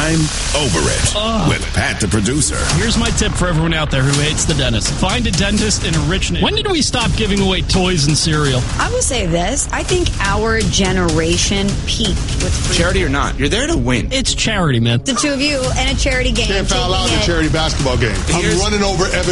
I'm over it with Pat the producer. Here's my tip for everyone out there who hates the dentist. Find a dentist in a rich neighborhood. When did we stop giving away toys and cereal? I will say this. I think our generation peaked with free Charity or not, you're there to win. It's charity, man. The two of you and a charity game. Can't foul out in a charity basketball game. I'm running over Evan